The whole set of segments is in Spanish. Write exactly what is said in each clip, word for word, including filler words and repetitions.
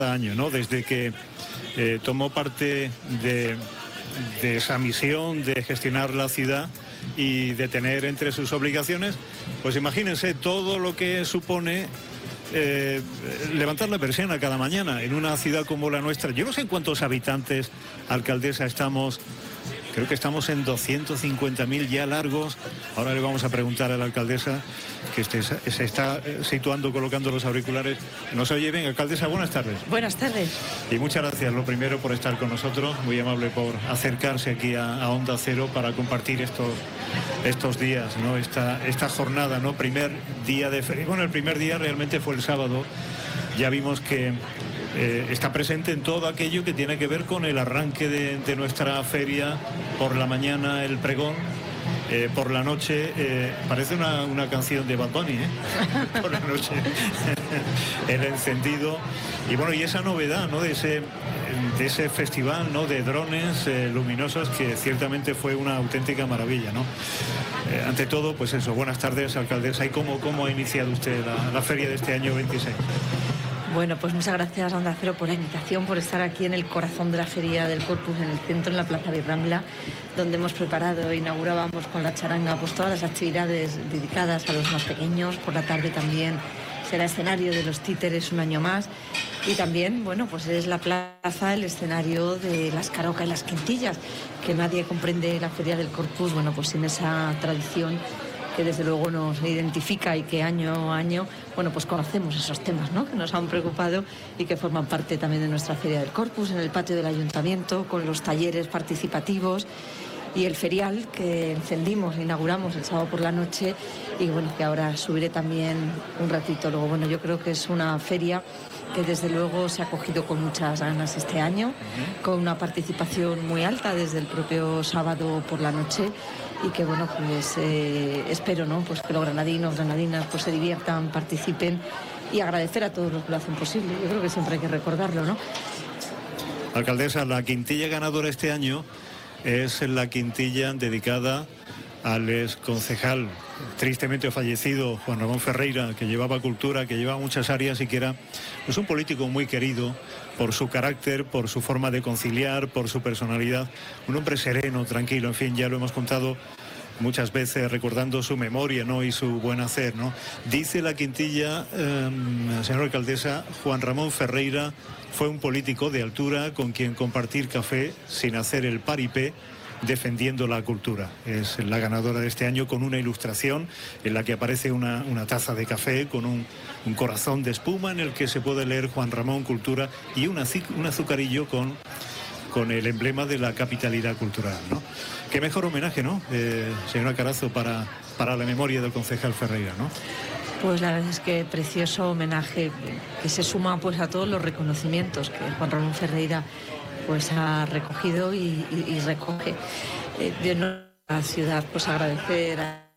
año, ¿no? Desde que eh, tomó parte de, de esa misión de gestionar la ciudad y de tener entre sus obligaciones, pues imagínense todo lo que supone eh, levantar la persiana cada mañana en una ciudad como la nuestra. Yo no sé en cuántos habitantes, alcaldesa, estamos. Creo que estamos en doscientos cincuenta mil ya largos. Ahora le vamos a preguntar a la alcaldesa, que este, se está situando, colocando los auriculares. ¿Nos oye bien, alcaldesa? Buenas tardes. Buenas tardes. Y muchas gracias, lo primero, por estar con nosotros. Muy amable por acercarse aquí a, a Onda Cero para compartir estos, estos días, ¿no? Esta, esta jornada, ¿no? Primer día de feria. Bueno, el primer día realmente fue el sábado. Ya vimos que Eh, está presente en todo aquello que tiene que ver con el arranque de, de nuestra feria. Por la mañana el pregón, eh, por la noche, eh, parece una, una canción de Bad Bunny, ¿eh? Por la noche el encendido. Y bueno, y esa novedad, ¿no? De ese, de ese festival, ¿no? De drones eh, luminosos, que ciertamente fue una auténtica maravilla, ¿no? Eh, ante todo, pues eso, buenas tardes, alcaldesa. ¿Y cómo, cómo ha iniciado usted la, la feria de este año veintiséis? Bueno, pues muchas gracias a Onda Cero por la invitación, por estar aquí en el corazón de la Feria del Corpus, en el centro, en la Plaza de Rambla, donde hemos preparado, inaugurábamos con la charanga pues todas las actividades dedicadas a los más pequeños. Por la tarde también será escenario de los títeres un año más, y también, bueno, pues es la plaza el escenario de las carocas y las quintillas, que nadie comprende la Feria del Corpus, bueno, pues sin esa tradición que desde luego nos identifica y que año a año, bueno, pues conocemos esos temas, ¿no?, que nos han preocupado y que forman parte también de nuestra Feria del Corpus, en el patio del Ayuntamiento, con los talleres participativos y el ferial que encendimos, inauguramos el sábado por la noche, y bueno, que ahora subiré también un ratito luego. Bueno, yo creo que es una feria que desde luego se ha acogido con muchas ganas este año, con una participación muy alta desde el propio sábado por la noche, y que bueno, pues eh, espero, ¿no?, pues que los granadinos, granadinas pues se diviertan, participen, y agradecer a todos los que lo hacen posible. Yo creo que siempre hay que recordarlo, ¿no? Alcaldesa, la quintilla ganadora este año es la quintilla dedicada al exconcejal tristemente fallecido Juan Ramón Ferreira, que llevaba cultura, que llevaba muchas áreas y que era pues un político muy querido por su carácter, por su forma de conciliar, por su personalidad, un hombre sereno, tranquilo, en fin, ya lo hemos contado muchas veces recordando su memoria, ¿no?, y su buen hacer, ¿no? Dice la quintilla, eh, señora alcaldesa, Juan Ramón Ferreira fue un político de altura con quien compartir café sin hacer el paripé, defendiendo la cultura. Es la ganadora de este año, con una ilustración en la que aparece una, una taza de café con un, un corazón de espuma en el que se puede leer Juan Ramón Cultura, y un, un azucarillo con, con el emblema de la capitalidad cultural, ¿no? Qué mejor homenaje, ¿no?, eh, señora Carazo, para, para la memoria del concejal Ferreira, ¿no? Pues la verdad es que precioso homenaje, que se suma pues a todos los reconocimientos que Juan Ramón Ferreira pues ha recogido y, y, y recoge. Eh, de nuestra ciudad, pues agradecer, a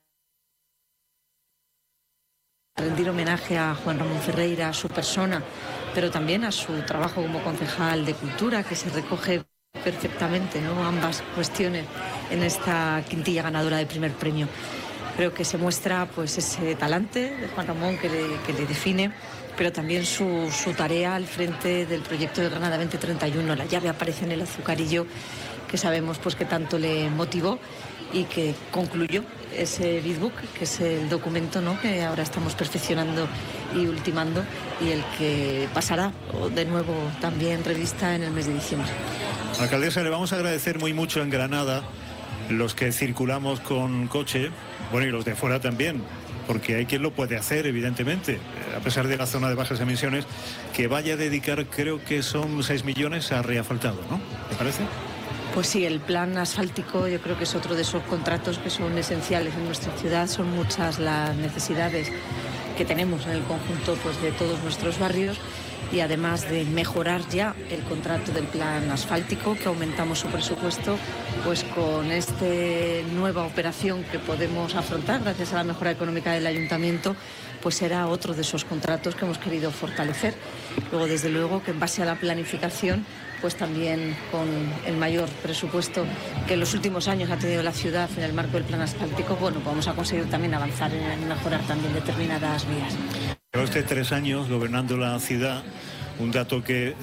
rendir homenaje a Juan Ramón Ferreira, a su persona, pero también a su trabajo como concejal de cultura, que se recoge perfectamente, ¿no?, ambas cuestiones en esta quintilla ganadora de primer premio. Creo que se muestra pues ese talante de Juan Ramón que le, que le define, pero también su, su tarea al frente del proyecto de Granada veinte treinta y uno. La llave aparece en el azucarillo, que sabemos pues que tanto le motivó y que concluyó ese Bitbook, que es el documento, ¿no?, que ahora estamos perfeccionando y ultimando, y el que pasará de nuevo también revista en el mes de diciembre. Alcaldesa, le vamos a agradecer muy mucho en Granada, los que circulamos con coche, bueno, y los de fuera también, porque hay quien lo puede hacer, evidentemente, a pesar de la zona de bajas emisiones, que vaya a dedicar, creo que son seis millones a reasfaltado, ¿no? ¿Te parece? Pues sí, el plan asfáltico yo creo que es otro de esos contratos que son esenciales en nuestra ciudad. Son muchas las necesidades que tenemos en el conjunto pues de todos nuestros barrios, y además de mejorar ya el contrato del plan asfáltico, que aumentamos su presupuesto, pues con esta nueva operación que podemos afrontar gracias a la mejora económica del ayuntamiento, pues será otro de esos contratos que hemos querido fortalecer. Luego, desde luego, que en base a la planificación, pues también con el mayor presupuesto que en los últimos años ha tenido la ciudad en el marco del plan asfáltico, bueno, vamos a conseguir también avanzar en mejorar también determinadas vías. Lleva usted tres años gobernando la ciudad, un dato que